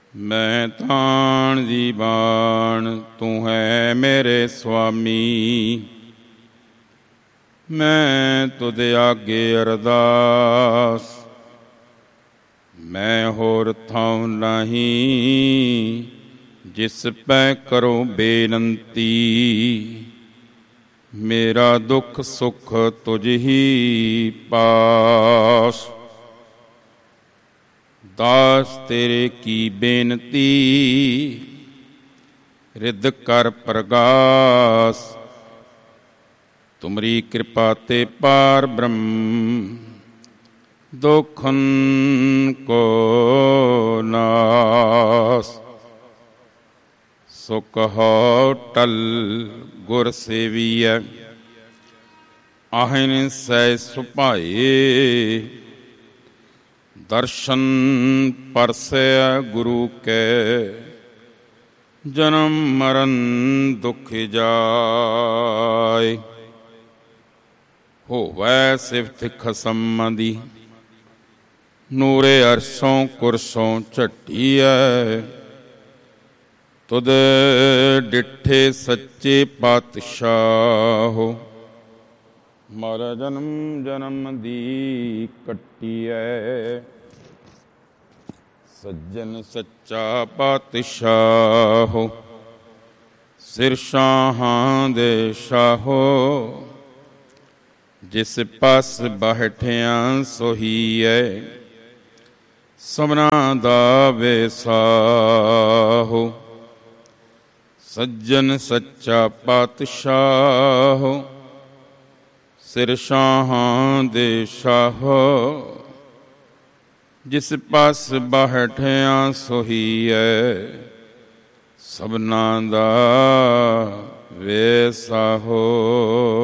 ਮੈਂ ਤਾਣ ਦੀ ਬਾਣ ਤੂੰ ਹੈ ਮੇਰੇ ਸੁਆਮੀ। ਮੈਂ ਤੁਧ ਆਗੇ ਅਰਦਾਸ, ਮੈਂ ਹੋਰ ਥਾਉ ਨਹੀਂ ਜਿਸ ਪੈ ਕਰੋ ਬੇਨੰਤੀ। ਮੇਰਾ ਦੁੱਖ ਸੁੱਖ ਤੁਝ ਹੀ ਪਾਸ, ਦਾਸ ਤੇਰੇ ਕੀ ਬੇਨਤੀ। ਰਿੱਧ ਕਰ ਪ੍ਰਗਾਸ, ਤੁਮਰੀ ਕਿਰਪਾ ਤੇ ਪਾਰ ਬ੍ਰਹਮ। ਦੁਖਨ ਕੋ ਨਾਸ, ਸੋ ਕਹੋ ਟਲ ਗੁਰ ਸੇਵੀਐ। ਆਹਨ ਸਹਿ ਸੁਭਾਏ, ਦਰਸ਼ਨ ਪਰਸੈ ਗੁਰੂ ਕੈ। ਜਨਮ ਮਰਨ ਦੁਖ ਜਾਇ, ਹੋਵੈ ਸਿਫਤ ਖਸਮ ਦੀ। ਨੂਰੇ ਅਰਸ਼ੋਂ ਕੁਰਸੋਂ ਝਟੀਐ, ਤੁਧ ਡਿੱਠੇ ਸੱਚੇ ਪਾਤਸ਼ਾਹੋ। ਮਰ ਜਨਮ ਜਨਮ ਦੀ ਕੱਟੀਐ, ਸੱਜਣ ਸੱਚਾ ਪਾਤਸ਼ਾਹੋ। ਸਿਰ ਸ਼ਾਹਾਂ ਦੇ ਸ਼ਾਹੋ, ਜਿਸ ਪਾਸ ਬੈਠਿਆ ਸੋਹੀਐ। ਸਭਨਾਂ ਦਾ ਵੇਸਾਹੋ, ਸੱਜਣ ਸੱਚਾ ਪਾਤਸ਼ਾਹੋ। ਸਿਰ ਸ਼ਾਹਾਂ ਦੇ ਸ਼ਾਹੋ, ਜਿਸ ਪਾਸ ਬੈਠਿਆ ਸੋਹੀਐ। ਸਭਨਾਂ ਦਾ ਵੇਸਾਹੋ।